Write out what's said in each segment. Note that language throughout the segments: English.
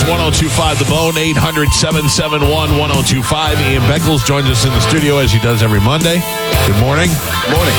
1025 The Bone, 800-771-1025. Ian Beckles joins us in the studio as he does every Monday. Good morning. Morning.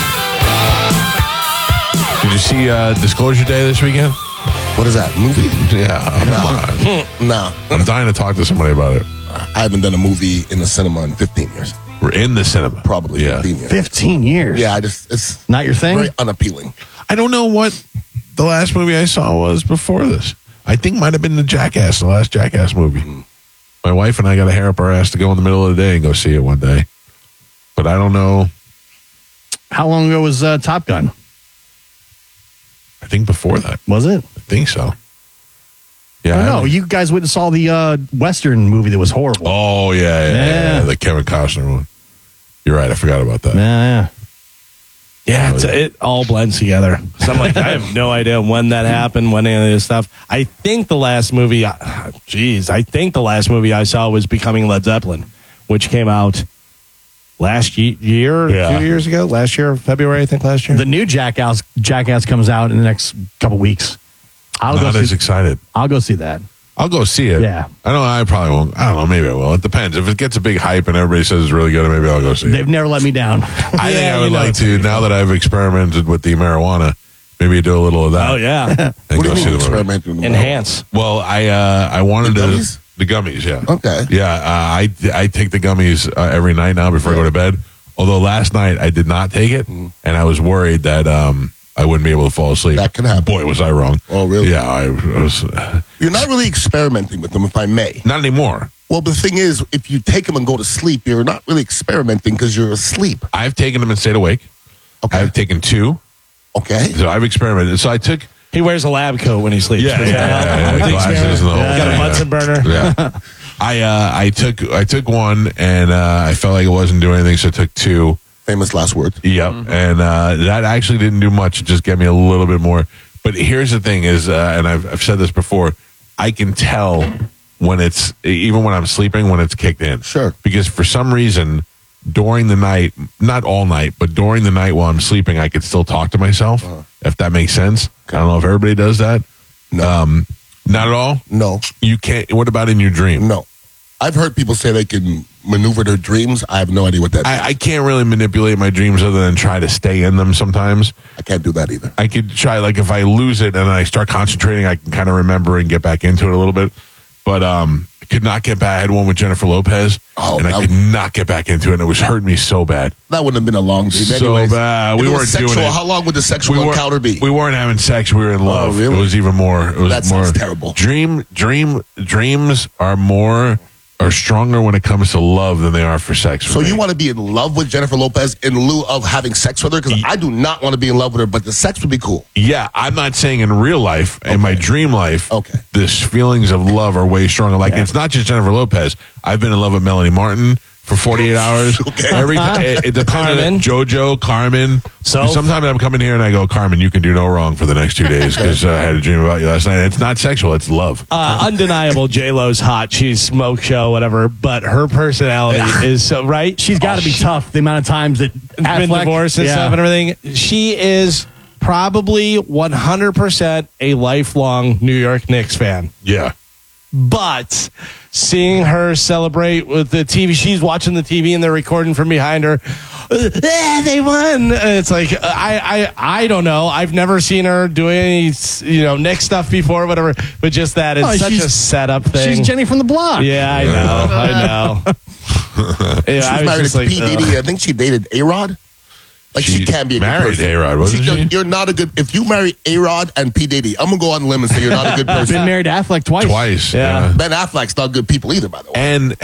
Did you see Disclosure Day this weekend? What is that, movie? Yeah. No. I'm dying to talk to somebody about it. I haven't done a movie in the cinema in 15 years. We're in the cinema. Probably 15 years. 15 years? Yeah, it's Not your thing? very unappealing. I don't know what the last movie I saw was before this. I think might have been the last Jackass movie. My wife and I got a hair up our ass to go in the middle of the day and go see it one day. But I don't know. How long ago was Top Gun? I think before that. Was it? I think so. Yeah. I don't know. You guys went and saw the Western movie that was horrible. Oh, yeah. The Kevin Costner one. You're right. I forgot about that. Yeah. Yeah, it all blends together. So I'm like, I have no idea when that happened, when any of this stuff. I think the last movie, I saw was Becoming Led Zeppelin, which came out last year, 2 years ago. Last year, February, I think last year. The new Jackass comes out in the next couple weeks. Not as excited. I'll go see that. I'll go see it. Yeah. I probably won't. I don't know. Maybe I will. It depends. If it gets a big hype and everybody says it's really good, maybe I'll go see it. They've never let me down. I think I would like to, now that I've experimented with the marijuana, maybe do a little of that. Oh, yeah. And What do go you see mean the movie. experimenting? with Enhance. Well, I wanted The to. gummies? The gummies, yeah. Okay. Yeah, I take the gummies every night now before I go to bed. Although last night I did not take it, and I was worried that I wouldn't be able to fall asleep. That can happen. Boy, was I wrong. Oh, really? Yeah, I was. You're not really experimenting with them, if I may. Not anymore. Well, the thing is, if you take them and go to sleep, you're not really experimenting because you're asleep. I've taken them and stayed awake. Okay. I've taken 2. Okay. So I've experimented. So I took. He wears a lab coat when he sleeps. Yeah, glasses and the whole Got a thing, Bunsen burner. Yeah. I took one and I felt like it wasn't doing anything, so I took 2. Famous last word. Yep, and that actually didn't do much. It just gave me a little bit more. But here's the thing: is and I've said this before. I can tell when it's even when I'm sleeping when it's kicked in. Sure. Because for some reason during the night, not all night, but during the night while I'm sleeping, I could still talk to myself. If that makes sense. I don't know if everybody does that. No. Not at all. No. You can't. What about in your dream? No. I've heard people say they can maneuver their dreams. I have no idea what that is. I can't really manipulate my dreams other than try to stay in them sometimes. I can't do that either. I could try, like, if I lose it and I start concentrating, I can kind of remember and get back into it a little bit. But I could not get back. I had one with Jennifer Lopez, and I could not get back into it. And it was hurting me so bad. That wouldn't have been a long dream. So Anyways, bad. We if it was weren't sexual, doing it. How long would the sexual encounter be? We weren't having sex. We were in love. really? It was even more. It was That more. sounds terrible. Dreams are stronger when it comes to love than they are for sex. So you want to be in love with Jennifer Lopez in lieu of having sex with her? Because I do not want to be in love with her, but the sex would be cool. Yeah, I'm not saying in real life, in my dream life, this feelings of love are way stronger. Like, it's not just Jennifer Lopez. I've been in love with Melanie Martin for 48 hours. Every time, it depends on JoJo, Carmen. So sometimes I'm coming here and I go, Carmen, you can do no wrong for the next 2 days because I had a dream about you last night. It's not sexual, it's love. Undeniable, J-Lo's hot. She's smoke show, whatever. But her personality is so, right? She's got to be tough. The amount of times that been divorced and stuff and everything. She is probably 100% a lifelong New York Knicks fan. Yeah. But seeing her celebrate with the TV, she's watching the TV and they're recording from behind her. They won. It's like I don't know. I've never seen her do any Knicks stuff before, whatever. But just that it's such a setup thing. She's Jenny from the block. Yeah, I know. She was married to P. Diddy. I think she dated A-Rod. Like, she can't be a good married person. A-Rod, wasn't she? You're not a good... If you marry A-Rod and P. Diddy, I'm going to go on a limb and say you're not a good person. Been married to Affleck twice. Yeah. Ben Affleck's not good people either, by the way.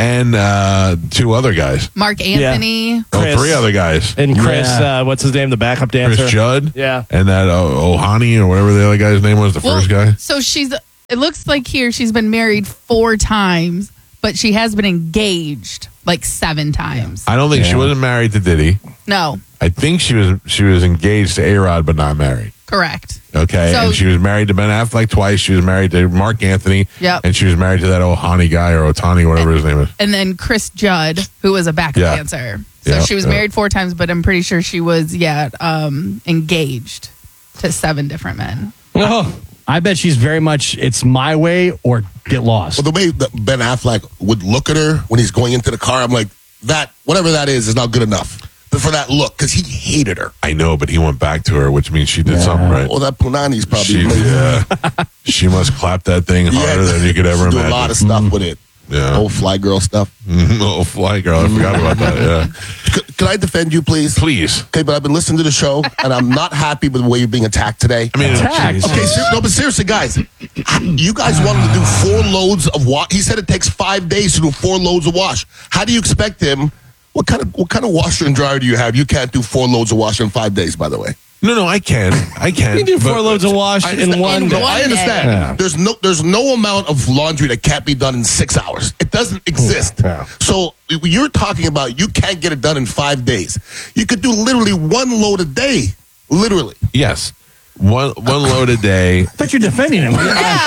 And 2 other guys. Mark Anthony. Chris. 3 other guys. And Chris, what's his name? The backup dancer. Chris Judd. Yeah. And that Ohani or whatever the other guy's name was, the first guy. So it looks like here she's been married 4 times, but she has been engaged like 7 times. I don't think she wasn't married to Diddy. No. I think she was engaged to A-Rod, but not married. Correct. Okay, So- and she was married to Ben Affleck twice. She was married to Mark Anthony. Yep. And she was married to that Ohani guy or Otani, whatever his name is. And then Chris Judd, who was a backup dancer. So she was married 4 times, but I'm pretty sure she was, engaged to 7 different men. Oh, I bet she's very much, it's my way or get lost. Well, the way that Ben Affleck would look at her when he's going into the car, I'm like, that, whatever that is not good enough. But for that look, because he hated her. I know, but he went back to her, which means she did something right. Well, that Punani's probably... She must clap that thing harder than you could ever imagine. Do a lot of stuff with it. Yeah. Old fly girl stuff. Oh, fly girl. I forgot about that, yeah. Can I defend you, please? Please. Okay, but I've been listening to the show, and I'm not happy with the way you're being attacked today. I mean, Attacked? Okay, no, but seriously, guys, you guys wanted to do 4 loads of wash. He said it takes 5 days to do 4 loads of wash. How do you expect him? What kind of washer and dryer do you have? You can't do 4 loads of wash in 5 days, by the way. No, I can. You can do 4 loads of wash in one day. I understand. Yeah. There's no amount of laundry that can't be done in 6 hours. It doesn't exist. Yeah. So you're talking about you can't get it done in 5 days. You could do literally 1 load a day. Literally. Yes. One load a day. I thought you're defending him. One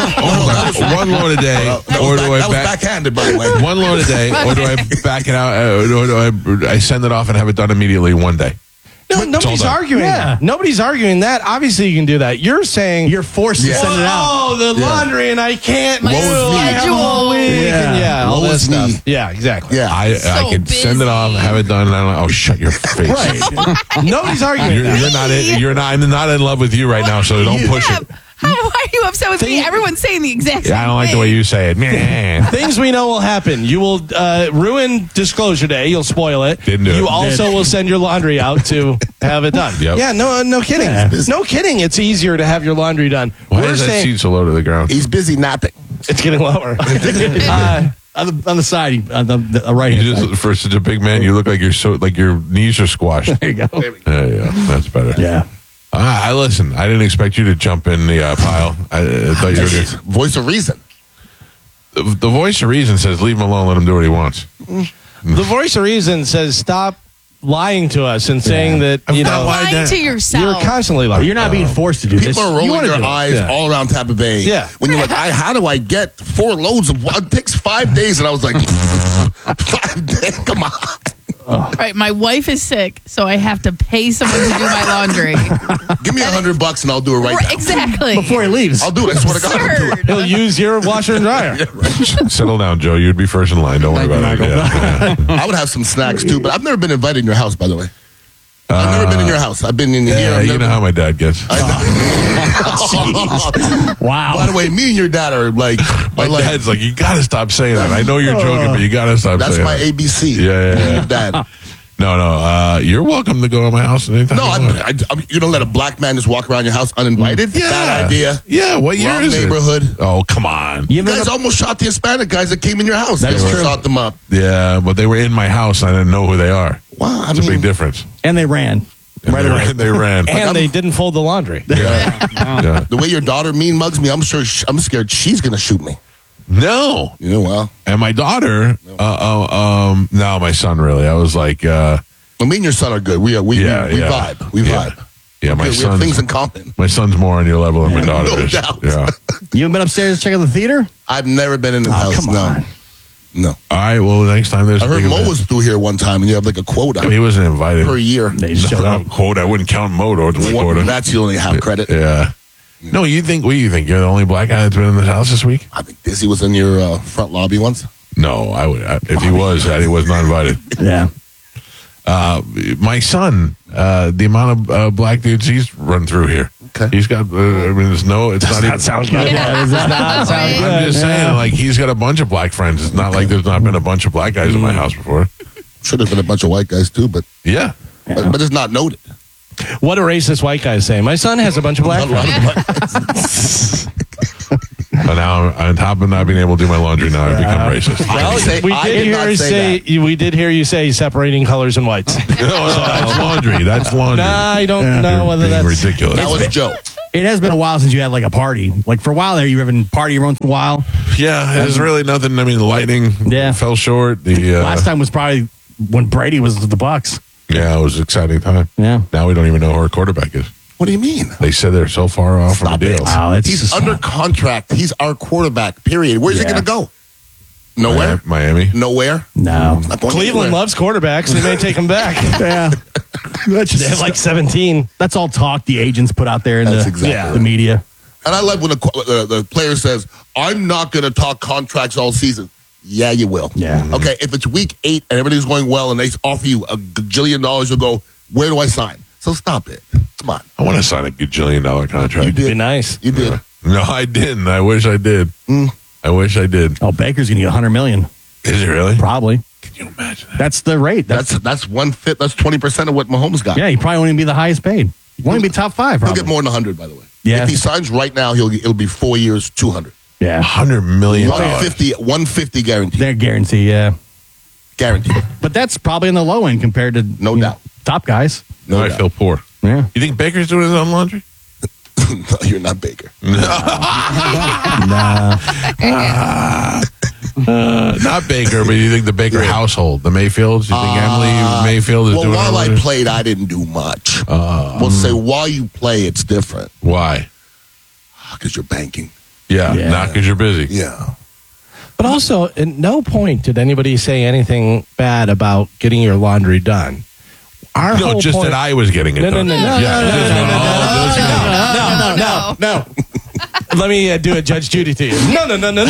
load a day, or do that was I backhanded, by the way. one load a day, or do I back it out, or do I send it off and have it done immediately one day? No, nobody's all done. arguing. Yeah. Nobody's arguing that. Obviously, you can do that. You're saying You're forced to send it out. Oh, the laundry, and I can't. My do. I have a whole schedule. week, and Yeah. all Woe that is me. stuff. Yeah, exactly. Yeah. I So can send it off, have it done, and I'm like, oh, shut your face. Right. Nobody's arguing. that. You're not I'm not in love with you right now, so don't push it. Why are you upset with me? Everyone's saying the exact same Yeah, I don't like the way you say it. Man. Things we know will happen. You will ruin disclosure day. You'll spoil it. Didn't do you it. also will send your laundry out to have it done. Yep. Yeah, no kidding. Yeah. No kidding. It's easier to have your laundry done. Why We're is that saying seat so low to the ground? He's busy napping. it's getting lower. On the side, on the right hand You side. just, for such a big man, you look like your knees are squashed. There you go. There you go. That's better. Yeah. I listen. I didn't expect you to jump in the pile. I thought you were just, Voice of reason. the voice of reason says, "Leave him alone. Let him do what he wants." The voice of reason says stop lying to us and saying that you not know lying. Lying to you're yourself. constantly lying. You're not being forced to do this. People are You rolling wanna their do it. eyes Yeah. all around Tampa Bay. Yeah. When you're like, how do I get 4 loads of It takes 5 days. And I was like, 5 days? Come on. All right, my wife is sick, so I have to pay someone to do my laundry. Give me $100 and I'll do it right now. Exactly. Before he leaves. I'll do it. I swear to God, I'll do it. Absurd. He'll use your washer and dryer. Settle down, Joe. You'd be first in line. Don't worry about it. Yeah. I would have some snacks too, but I've never been invited in your house, by the way. I've never been in your house. I've been in here. Yeah, I've you never know how my dad gets. Wow. By the way, me and your dad are like, My dad's like, you got to stop saying that. I know you're joking, but you got to stop that's saying my that. ABC. Yeah. Me and your dad. No. You're welcome to go to my house anytime. No, you want. you're gonna let a black man just walk around your house uninvited? Yeah. Bad idea. Yeah. What year Wrong is neighborhood. it? Oh, come on. You You ever guys almost shot the Hispanic guys that came in your house. That's They true. Shot them up. Yeah, but they were in my house. And I didn't know who they are. Wow, It's a big difference. and they ran. And Right they, away. ran, they ran. And they didn't fold the laundry. Yeah. Yeah. The way your daughter mean mugs me, I'm scared she's gonna shoot me. No. You know, well, And my daughter, no, my son really. I was like, well, me and your son are good. We vibe. We Yeah. vibe. yeah, my We have things son. in common. My son's more on your level than my daughter no is. doubt. Yeah. You haven't been upstairs to check out the theater? I've never been in his house. come on. No. All right. Well, next time there's. I a heard big Mo event- was through here one time, and you have like a quota He wasn't invited. per year. They just showed up. Quote. I wouldn't count Mo towards my quota. That's you only have credit. Yeah. No, what do you think? You're the only black guy that's been in this house this week? I think Dizzy was in your front lobby once. No, I would. If he was not invited. Yeah. My son, the amount of black dudes he's run through here. Okay. He's got. It's not even. Sounds good. Yeah. I'm just saying, like he's got a bunch of black friends. It's not like there's not been a bunch of black guys in my house before. Should have been a bunch of white guys too, but Yeah. it's not noted. What a racist white guy say. My son has a bunch of black friends. But now, on top of not being able to do my laundry, now I've become racist. I didn't say- I did not say that. We did hear you say separating colors and whites. No, that's laundry. That's laundry. Nah, I don't know You're whether being that's ridiculous. That was Joe. It has been a while since you had like a party. Like for a while there, you were having a party every once in a while. Yeah, there's really nothing. I mean, the lightning fell short. The Last time was probably when Brady was with the Bucks. yeah, it was an exciting time. Yeah. Now we don't even know who our quarterback is. What do you mean? They said they're so far off from Stop the it. deal. Wow, it's He's under contract. He's our quarterback, period. Where's he Yeah. going to go? Nowhere? Miami. Nowhere? No. Not going Cleveland anywhere. loves quarterbacks. They may take him back. Yeah. They have like 17. That's all talk the agents put out there in That's exactly the media. And I like when the player says, I'm not going to talk contracts all season. Yeah, you will. Yeah. Okay, if it's week 8 and everything's going well and they offer you $1 gajillion, you'll go, where do I sign? So stop it. Come on. I want to sign a $1 gajillion contract. You did. Be nice. You did. No, I didn't. I wish I did. I wish I did. Oh, Baker's going to get $100 million. Is it really? Probably. Can you imagine that? That's the rate. That's 20% of what Mahomes got. Yeah, he probably won't even be the highest paid. He won't even be top 5, He'll probably. get more than 100, by the way. Yeah. If he signs right now, it'll be 4 years, 200. Yeah. $100 million. 150 guaranteed. They're guaranteed, yeah. Guaranteed. But that's probably in the low end compared to No doubt. top guys. No, I feel poor. Yeah. You think Baker's doing his own laundry? No, you're not Baker. Nah. Not Baker, but you think the Baker household, the Mayfields? You think Emily Mayfield is Well, doing her while I laundry? played, I didn't do much. We'll say while you play, it's different. Why? Because you're banking. Yeah, Yeah. not because you're busy. Yeah. But also, at no point did anybody say anything bad about getting your laundry done. Our No, whole just point- that I was getting it No, no, done. no, no, Yeah, no, just no, when no, all those guys- No. Let me do a Judge Judy to you. No.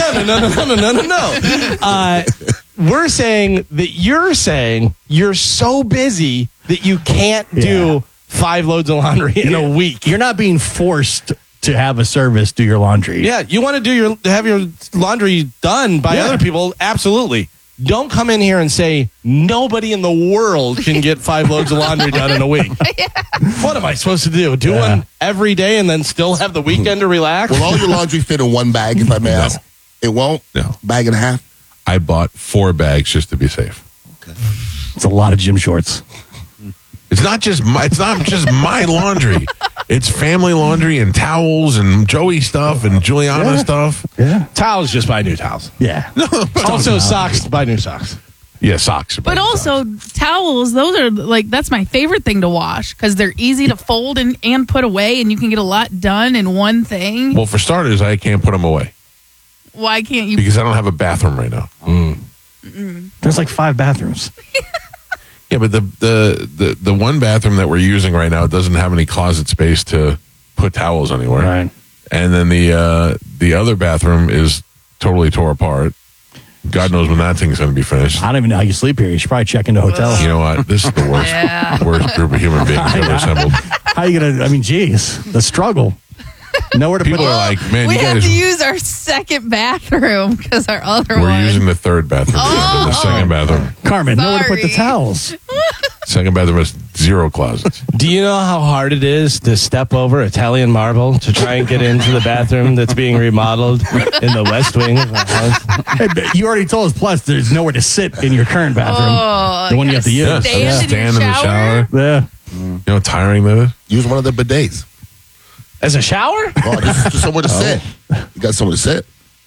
We're saying that you're saying you're so busy that you can't do 5 loads of laundry in a week. You're not being forced to have a service do your laundry. Yeah, you want to have your laundry done by Yeah. other people? Absolutely. Don't come in here and say nobody in the world can get 5 loads of laundry done in a week. What am I supposed to do? Do one every day and then still have the weekend to relax? Will all your laundry fit in one bag, if I may ask? It won't? No. Bag and a half? I bought 4 bags just to be safe. It's a lot of gym shorts. It's not just my laundry. It's family laundry and towels and Joey stuff and Juliana stuff. Yeah. Towels, just buy new towels. Yeah. Also socks, buy new socks. Yeah, socks. But also towels, those are that's my favorite thing to wash because they're easy to fold and put away, and you can get a lot done in one thing. Well, for starters, I can't put them away Why can't you? because I don't have a bathroom right now. There's like 5 bathrooms. Yeah, but the one bathroom that we're using right now doesn't have any closet space to put towels anywhere. Right. And then the other bathroom is totally tore apart. God knows when that thing's going to be finished. I don't even know how you sleep here. You should probably check into a hotel. You know what? This is the worst, Yeah. worst group of human beings ever assembled. How you going to, geez, the struggle. Nowhere to People put are like, man, we you have guys, to use our second bathroom because our other we're one. using the third bathroom. The second bathroom. Carmen, nowhere to put the Sorry. towels. Second bathroom has 0 closets. Do you know how hard it is to step over Italian marble to try and get into the bathroom that's being remodeled in the West Wing of the house? Hey, but you already told us, plus, there's nowhere to sit in your current bathroom. Oh, the one you have to use. Yeah, Stand stand in your in the shower. Yeah. You know how tiring that is? Use one of the bidets. As a shower? Oh, just somewhere to sit. You got somewhere to sit.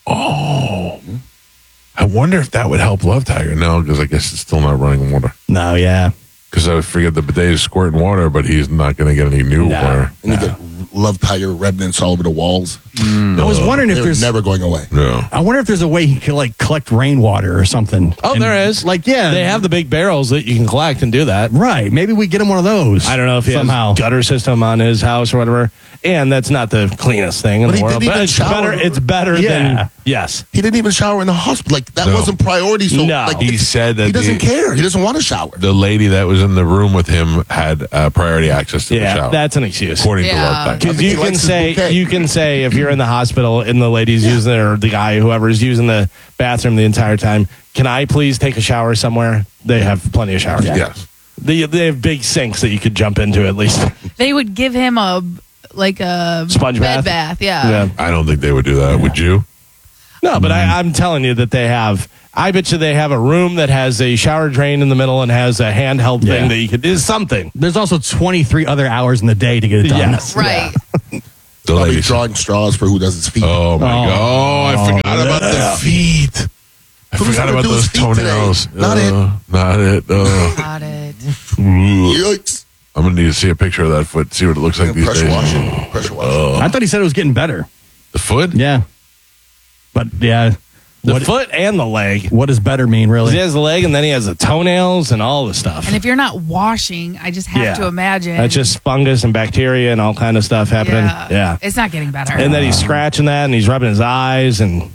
I wonder if that would help Love Tiger. No, because I guess it's still not running water. No, yeah. Because I figured the bidet is squirting water, but he's not going to get any new No. water. And you get Love Tiger remnants all over the walls. I was wondering if They're there's. never going away. No. I wonder if there's a way he could like collect rainwater or something. Oh, And, there is. Like, yeah, They have the big barrels that you can collect and do that. right. Maybe we get him one of those. I don't know if he somehow. has gutter system on his house or whatever. And that's not the cleanest thing in But the he world. didn't But even it's shower. better. It's better Yeah. than yes. He didn't even shower in the hospital. Like, that No. wasn't priority. So, No. like, He said that he doesn't the- care. He doesn't want to shower. The lady that was in the room with him had priority access to the Yeah, shower. that's an excuse. according to Yeah. Love Tiger. Because I think you he can likes his say bouquet. if you're in the hospital and the lady's using it or the guy whoever's using the bathroom the entire time, can I please take a shower somewhere? They have plenty of showers. Yes. They have big sinks that you could jump into at least. They would give him a Sponge bed bath? bath. Yeah. Yeah. I don't think they would do that. Would you? No, but I'm telling you that they have. I bet you they have a room that has a shower drain in the middle and has a handheld Yeah. thing that you could do something. There's also 23 other hours in the day to get it done. Yes. Right. The Probably ladies. drawing straws for who does his feet. Oh, my Oh. God. Oh, I forgot about the feet. I Who's forgot gonna about do his those feet today? toenails. Not it. Not it. Got it. Yikes. I'm going to need to see a picture of that foot, see what it looks like these Pressure days. washing. Pressure washing. I thought he said it was getting better. The foot? Yeah. But yeah, The foot and the leg. What does better mean, really? He has the leg, and then he has the toenails and all the stuff. And if you're not washing, I just have to imagine. That's just fungus and bacteria and all kind of stuff happening. Yeah. It's not getting better. And then he's scratching that, and he's rubbing his eyes. And,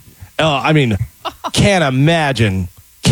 can't imagine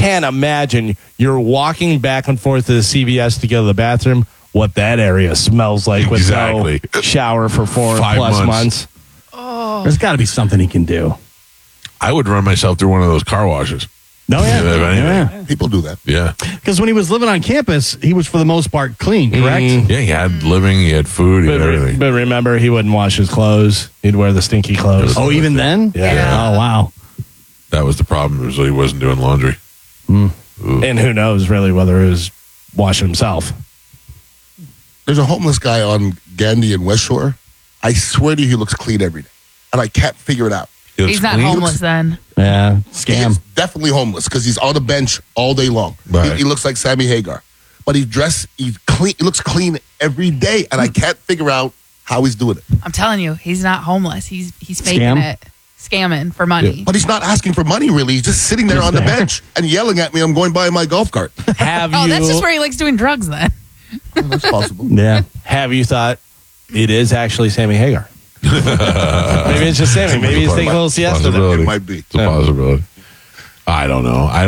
you're walking back and forth to the CVS to go to the bathroom, what that area smells like with no shower for 4+ months. Oh. There's got to be something he can do. I would run myself through one of those car washes. No, yeah. People do that. Yeah. Because when he was living on campus, he was for the most part clean, correct? Yeah, he had living, he had food, he had everything. But remember, he wouldn't wash his clothes. He'd wear the stinky clothes. Oh, even then? Yeah. Oh, wow. That was the problem, was that he wasn't doing laundry. And who knows, really, whether he was washing himself. There's a homeless guy on Gandhi and West Shore. I swear to you, he looks clean every day. And I can't figure it out. He's not homeless then. Yeah, He's definitely homeless because he's on a bench all day long. Right. He looks like Sammy Hagar. But he's clean. He looks clean every day. And I can't figure out how he's doing it. I'm telling you, he's not homeless. He's faking it. Scamming for money. But he's not asking for money, really. He's just sitting there on the bench and yelling at me. I'm going by in my golf cart. Have Oh, you? that's just where he likes doing drugs then. That's possible. Yeah. Have you thought it is actually Sammy Hagar? Maybe it's just Sammy. Maybe he's taking a little siesta. It might be. It's a possibility. I don't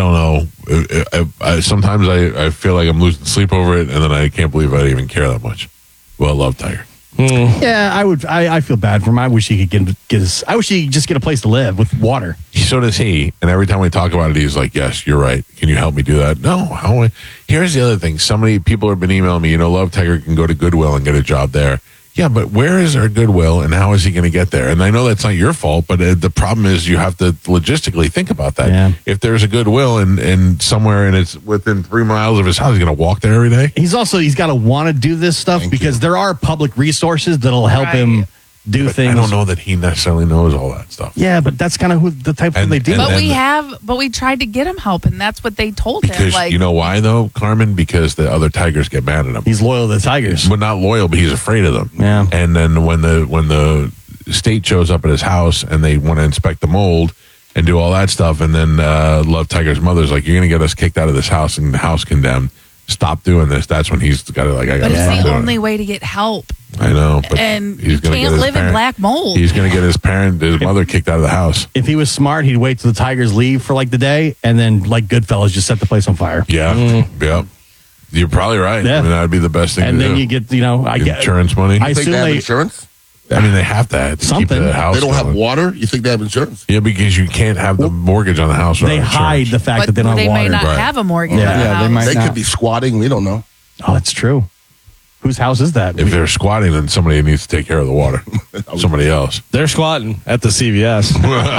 know. Sometimes I feel like I'm losing sleep over it, and then I can't believe I even care that much. Well, I love Tiger. Yeah, I feel bad for him. I wish he could I wish he could just get a place to live with water. So does he. And every time we talk about it, he's like, yes, you're right. Can you help me do that? No. Here's the other thing. So many people have been emailing me, Love Tiger can go to Goodwill and get a job there. Yeah, but where is our Goodwill and how is he going to get there? And I know that's not your fault, but the problem is you have to logistically think about that. Yeah. If there's a Goodwill and somewhere and it's within 3 miles of his house, he's going to walk there every day? He's got to want to do this stuff because there are public resources that'll help him do things. I don't know that he necessarily knows all that stuff. Yeah, but that's kind of the type of thing they do. But we tried to get him help, and that's what they told him. Because you know why, though, Carmen? Because the other Tigers get mad at him. He's loyal to the Tigers. But not loyal, but he's afraid of them. Yeah. And then when the state shows up at his house and they want to inspect the mold and do all that stuff, and then Love Tiger's mother's like, you're going to get us kicked out of this house and the house condemned. Stop doing this. That's when he's got to But it's the only way to get help. I know, but and he's you can't live in black mold. He's going to get his mother kicked out of the house. If he was smart, he'd wait till the Tigers leave for the day, and then Goodfellas, just set the place on fire. Yeah, yeah. You're probably right. Yeah. I mean, that would be the best thing. And to then do. you get, I get insurance money. I You think assume they have they insurance? I mean, they have to keep Something. the house. They don't have going. water? You think they have insurance? Yeah, because you can't have the mortgage on the house. they without hide insurance. the fact But that they don't they have may water. not Right. have a mortgage. Yeah. on the Yeah, they house. might They not. could be squatting. We don't know. Oh, that's true. Whose house is that? If they're squatting, then somebody needs to take care of the water. Somebody else. They're squatting at the CVS.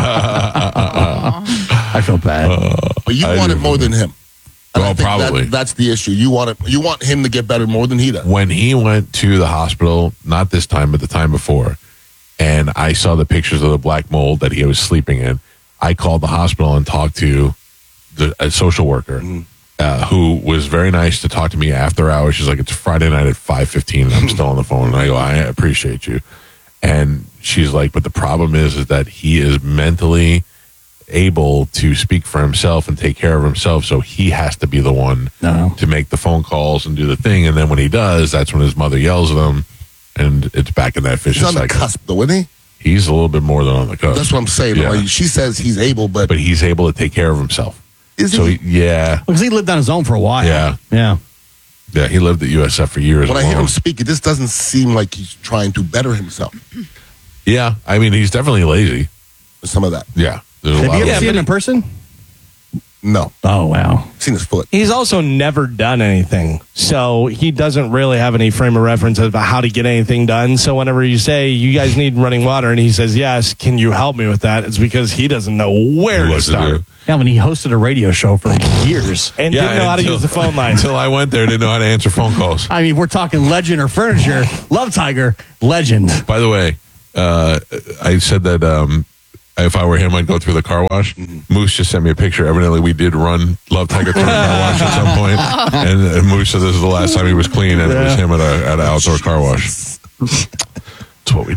I feel bad. But you I want do. it more than him. And Well, I think probably. that's the issue. You want him to get better more than he does. When he went to the hospital, not this time, but the time before, and I saw the pictures of the black mold that he was sleeping in, I called the hospital and talked to a social worker who was very nice to talk to me after hours. She's like, it's Friday night at 5:15 and I'm still on the phone. And I go, I appreciate you. And she's like, but the problem is that he is mentally able to speak for himself and take care of himself, so he has to be the one to make the phone calls and do the thing. And then when he does, that's when his mother yells at him, and it's back in that vicious He's on the cycle. cusp, though, isn't he? He's a little bit more than on the cusp. That's what I'm saying. Yeah. Like, she says he's able, but He's able to take care of himself. is So he? yeah, Because he lived on his own for a while. Yeah. Yeah. he lived at USF for years. When I hear alone. him speak, it just doesn't seem like he's trying to better himself. Yeah, I mean, he's definitely lazy. Some of that. Yeah, there's a Have lot you of ever seen him in person? No. Oh, wow. I've seen his foot. He's also never done anything. So he doesn't really have any frame of reference about how to get anything done. So whenever you say, you guys need running water, and he says, yes, can you help me with that? It's because he doesn't know where to what to start. do. Yeah, when he hosted a radio show for years. And didn't know how to use the phone line. Until I went there, didn't know how to answer phone calls. I mean, we're talking legend or furniture. Love Tiger, legend. By the way, I said that if I were him, I'd go through the car wash. Moose just sent me a picture. Evidently, we did run Love Tiger through the car wash at some point. And Moose said this is the last time he was clean, and it was him at an outdoor car wash. That's what we do.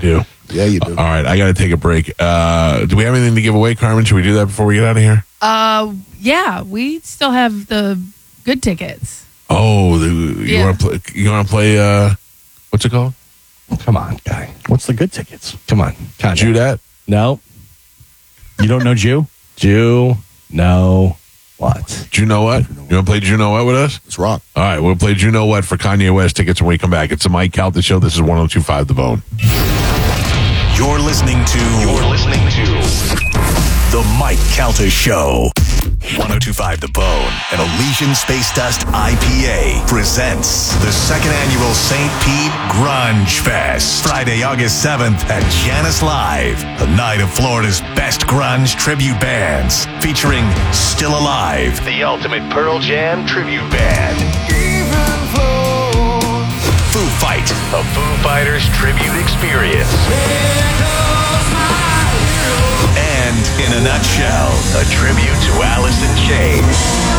Yeah, you do. All right, I got to take a break. Do we have anything to give away, Carmen? Should we do that before we get out of here? Yeah, we still have the good tickets. Oh, you want to play? You want to play? What's it called? Come on, guy. What's the good tickets? Come on. Jew that? No. You don't know Jew? Jew. No. What? Do you know what? You want to play Do You Know What with us? Let's rock. All right, we'll play Do You Know What for Kanye West tickets when we come back. It's the Mike Calta Show. This is 102.5 The Bone. You're listening to The Mike Calta Show. 102.5 The Bone and Elysian Space Dust IPA presents the second annual St. Pete Grunge Fest. Friday, August 7th at Janice Live. A night of Florida's best grunge tribute bands featuring Still Alive, the ultimate Pearl Jam tribute band. Foo Fight, a Foo Fighters tribute experience. And in a nutshell, a tribute to Alice in Chains.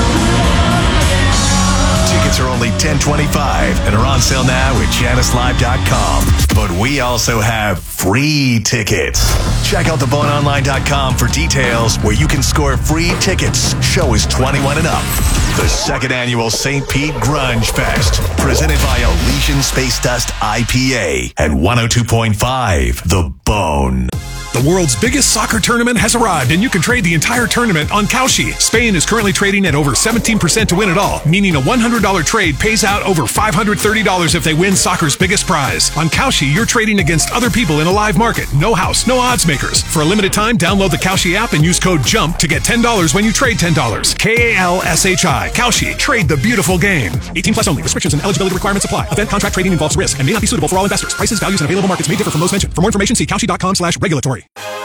Tickets are only $10.25 and are on sale now at JaniceLive.com. But we also have free tickets. Check out theboneonline.com for details where you can score free tickets. Show is 21 and up. The second annual St. Pete Grunge Fest, presented by Elysian Space Dust IPA and 102.5 The Bone. The world's biggest soccer tournament has arrived, and you can trade the entire tournament on Kalshi. Spain is currently trading at over 17% to win it all, meaning a $100 trade pays out over $530 if they win soccer's biggest prize. On Kalshi, you're trading against other people in a live market. No house, no odds makers. For a limited time, download the Kalshi app and use code JUMP to get $10 when you trade $10. Kalshi. Kalshi. Trade the beautiful game. 18 plus only. Restrictions and eligibility requirements apply. Event contract trading involves risk and may not be suitable for all investors. Prices, values, and available markets may differ from those mentioned. For more information, see Kalshi.com/regulatory.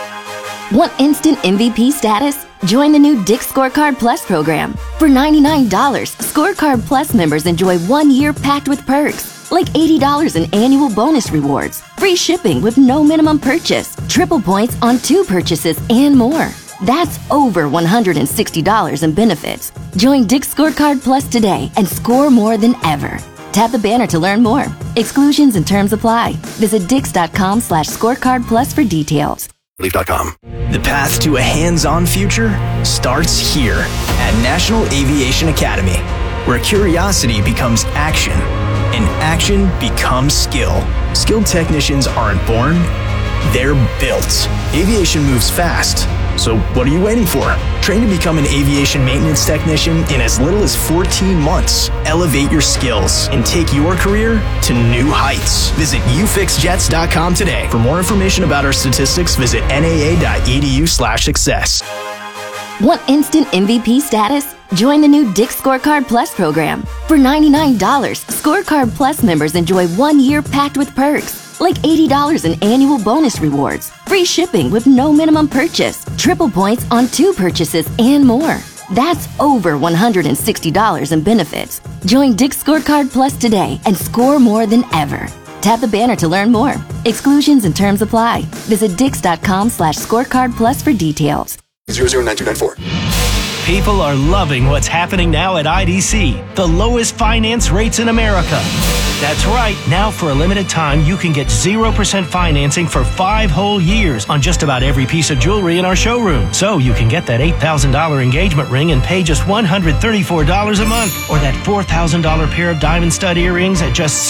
Want instant MVP status? Join the new Dick's Scorecard Plus program. For $99, Scorecard Plus members enjoy 1 year packed with perks, like $80 in annual bonus rewards, free shipping with no minimum purchase, triple points on 2 purchases, and more. That's over $160 in benefits. Join Dick's Scorecard Plus today and score more than ever. Tap the banner to learn more. Exclusions and terms apply. Visit Dix.com/scorecard plus for details. The path to a hands-on future starts here at National Aviation Academy, where curiosity becomes action and action becomes skill. Skilled technicians aren't born, they're built. Aviation moves fast, so what are you waiting for? Train to become an aviation maintenance technician in as little as 14 months. Elevate your skills and take your career to new heights. Visit ufixjets.com today. For more information about our statistics, visit naa.edu/success. Want instant MVP status? Join the new Dick's Scorecard Plus program. For $99, Scorecard Plus members enjoy 1 year packed with perks, like $80 in annual bonus rewards, free shipping with no minimum purchase, triple points on 2 purchases, and more. That's over $160 in benefits. Join Dick's Scorecard Plus today and score more than ever. Tap the banner to learn more. Exclusions and terms apply. Visit Dix.com/scorecard plus for details. 009294. People are loving what's happening now at IDC, the lowest finance rates in America. That's right. Now, for a limited time, you can get 0% financing for 5 whole years on just about every piece of jewelry in our showroom. So you can get that $8,000 engagement ring and pay just $134 a month, or that $4,000 pair of diamond stud earrings at just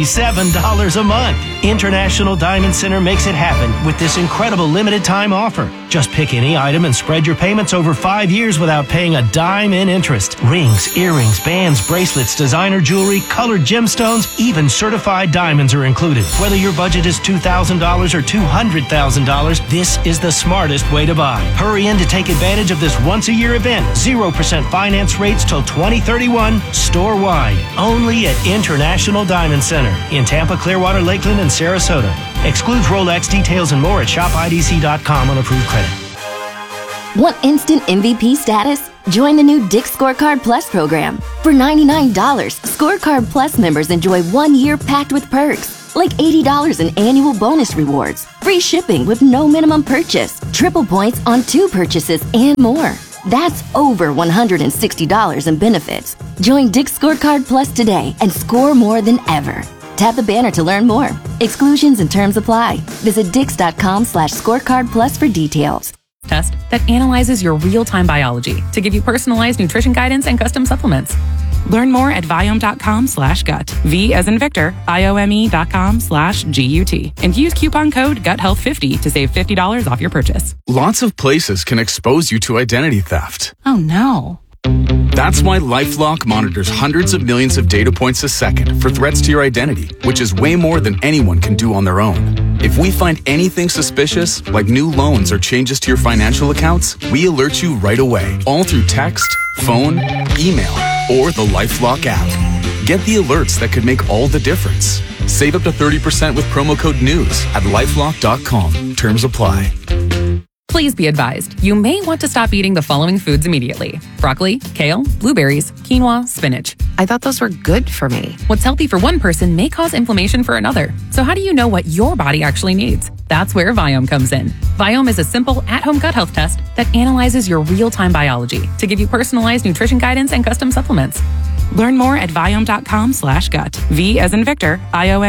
$67 a month. International Diamond Center makes it happen with this incredible limited time offer. Just pick any item and spread your payments over 5 years without paying a dime in interest. Rings, earrings, bands, bracelets, designer jewelry, colored gemstones, even certified diamonds are included. Whether your budget is $2,000 or $200,000, this is the smartest way to buy. Hurry in to take advantage of this once-a-year event. 0% finance rates till 2031, store-wide. Only at International Diamond Center in Tampa, Clearwater, Lakeland, and Sarasota. Excludes Rolex. Details and more at shopidc.com on approved credit. Want instant MVP status? Join the new Dick's Scorecard Plus program. For $99, Scorecard Plus members enjoy 1 year packed with perks, like $80 in annual bonus rewards, free shipping with no minimum purchase, triple points on 2 purchases, and more. That's over $160 in benefits. Join Dick's Scorecard Plus today and score more than ever. Tap the banner to learn more. Exclusions and terms apply. Visit Dix.com/scorecard plus for details. Test that analyzes your real-time biology to give you personalized nutrition guidance and custom supplements. Learn more at Viome.com/gut. V as in Victor, IOME.com/GUT. And use coupon code GUTHEALTH50 to save $50 off your purchase. Lots of places can expose you to identity theft. Oh no. That's why LifeLock monitors hundreds of millions of data points a second for threats to your identity, which is way more than anyone can do on their own. If we find anything suspicious, like new loans or changes to your financial accounts, we alert you right away, all through text, phone, email, or the LifeLock app. Get the alerts that could make all the difference. Save up to 30% with promo code NEWS at LifeLock.com. Terms apply. Please be advised, you may want to stop eating the following foods immediately. Broccoli, kale, blueberries, quinoa, spinach. I thought those were good for me. What's healthy for one person may cause inflammation for another. So how do you know what your body actually needs? That's where Viome comes in. Viome is a simple at-home gut health test that analyzes your real-time biology to give you personalized nutrition guidance and custom supplements. Learn more at Viome.com/gut. V as in Victor,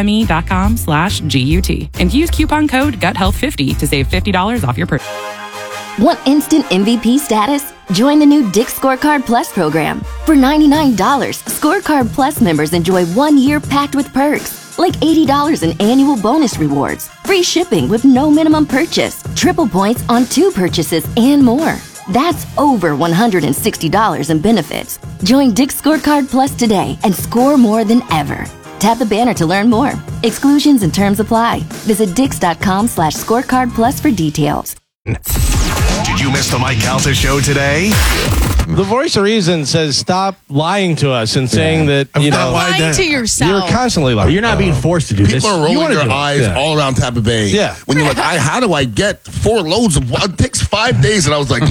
IOME.com/GUT. And use coupon code GUTHEALTH50 to save $50 off your purchase. Want instant MVP status? Join the new Dix Scorecard Plus program. For $99, Scorecard Plus members enjoy 1 year packed with perks, like $80 in annual bonus rewards, free shipping with no minimum purchase, triple points on 2 purchases, and more. That's over $160 in benefits. Join Dix Scorecard Plus today and score more than ever. Tap the banner to learn more. Exclusions and terms apply. Visit Dix.com/scorecard plus for details. Did you miss the Mike Calta show today? The voice of reason says stop lying to us and saying that you know lying to yourself. You're constantly lying. You're not being forced to do this. People are rolling their eyes all around Tampa Bay. Yeah. When you're like, how do I get 4 loads of what? It takes 5 days. And I was like,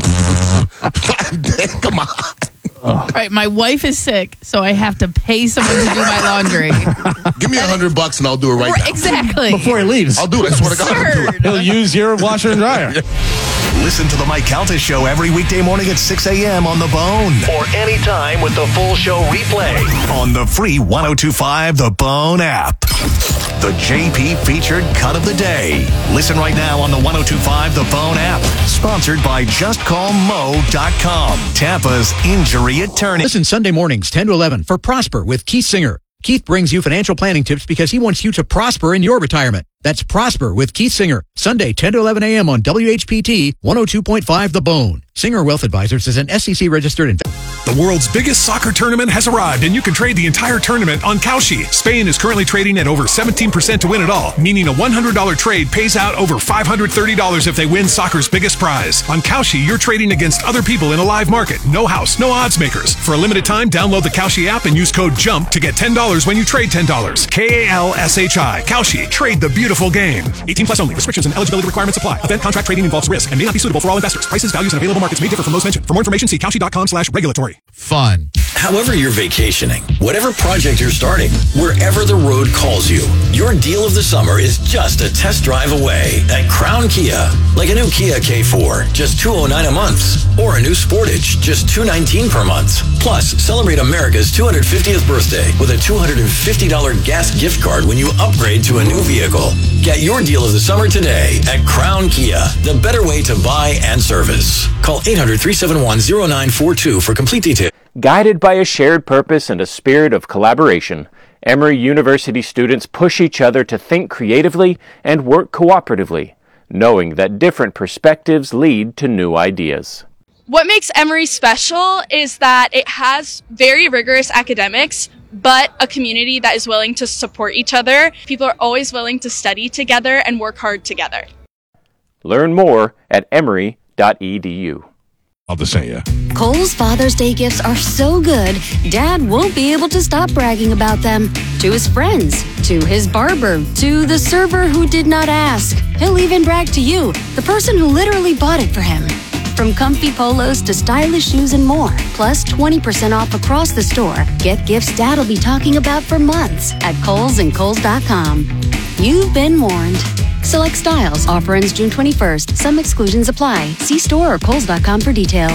5 days? Come on. All right, my wife is sick, so I have to pay someone to do my laundry. Give me $100 and I'll do it right now. Exactly. Before he leaves. I'll do it. I swear to God. I'll do it. He'll use your washer and dryer. Listen to the Mike Calta Show every weekday morning at 6 a.m. on The Bone. Or anytime with the full show replay on the free 102.5 The Bone app. The JP featured cut of the day. Listen right now on the 102.5 The Bone app. Sponsored by JustCallMo.com. Tampa's injury attorney. Listen Sunday mornings 10 to 11 for Prosper with Keith Singer. Keith brings you financial planning tips because he wants you to prosper in your retirement. That's Prosper with Keith Singer. Sunday 10 to 11 a.m. on WHPT 102.5 The Bone. Singer Wealth Advisors is an SEC registered investor. The world's biggest soccer tournament has arrived, and you can trade the entire tournament on Kalshi. Spain is currently trading at over 17% to win it all, meaning a $100 trade pays out over $530 if they win soccer's biggest prize. On Kalshi, you're trading against other people in a live market. No house, no odds makers. For a limited time, download the Kalshi app and use code JUMP to get $10 when you trade $10. KALSHI. Kalshi. Trade the beautiful game. 18 plus only. Restrictions and eligibility requirements apply. Event contract trading involves risk and may not be suitable for all investors. Prices, values, and available markets may differ from those mentioned. For more information, see Kalshi.com/regulatory. Fun. However you're vacationing, whatever project you're starting, wherever the road calls you, your deal of the summer is just a test drive away at Crown Kia. Like a new Kia K4, just $209 a month. Or a new Sportage, just $219 per month. Plus, celebrate America's 250th birthday with a $250 gas gift card when you upgrade to a new vehicle. Get your deal of the summer today at Crown Kia, the better way to buy and service. Call 800-371-0942 for complete details. Guided by a shared purpose and a spirit of collaboration, Emory University students push each other to think creatively and work cooperatively, knowing that different perspectives lead to new ideas. What makes Emory special is that it has very rigorous academics, but a community that is willing to support each other. People are always willing to study together and work hard together. Learn more at emory.edu. I'll just say, yeah. Kohl's Father's Day gifts are so good, Dad won't be able to stop bragging about them. To his friends, to his barber, to the server who did not ask. He'll even brag to you, the person who literally bought it for him. From comfy polos to stylish shoes and more, plus 20% off across the store. Get gifts Dad'll be talking about for months at Kohl's and Kohl's.com. You've been warned. Select styles. Offer ends June 21st. Some exclusions apply. See store or Kohl's.com for details.